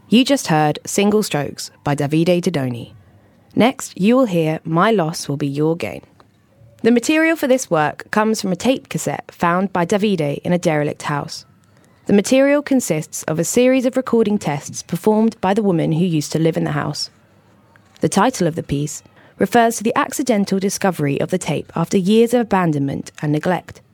You just heard Single Strokes by Davide Dodoni. Next, you will hear My Loss Will Be Your Gain. The material for this work comes from a tape cassette found by Davide in a derelict house. The material consists of a series of recording tests performed by the woman who used to live in the house. The title of the piece refers to the accidental discovery of the tape after years of abandonment and neglect.